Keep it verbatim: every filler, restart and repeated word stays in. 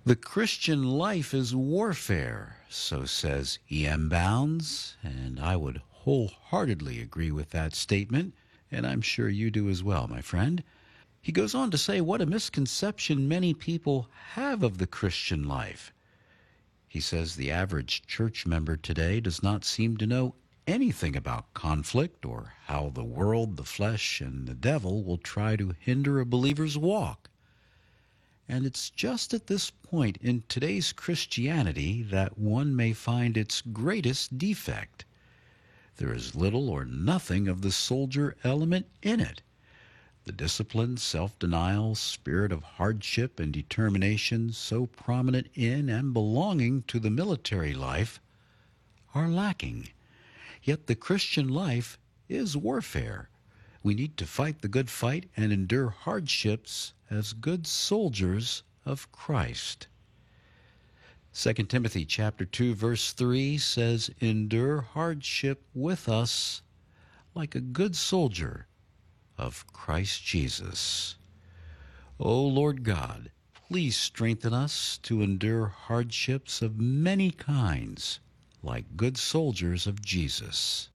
The Christian life is warfare, so says E M. Bounds, and I would wholeheartedly agree with that statement, and I'm sure you do as well, my friend. He goes on to say what a misconception many people have of the Christian life. He says the average church member today does not seem to know anything about conflict or how the world, the flesh, and the devil will try to hinder a believer's walk. And it's just at this point in today's Christianity that one may find its greatest defect. There is little or nothing of the soldier element in it. The discipline, self-denial, spirit of hardship and determination so prominent in and belonging to the military life are lacking. Yet the Christian life is warfare. We need to fight the good fight and endure hardships as good soldiers of Christ. Second Timothy chapter two verse three says, "Endure hardship with us like a good soldier of Christ Jesus." O Lord God, please strengthen us to endure hardships of many kinds like good soldiers of Jesus.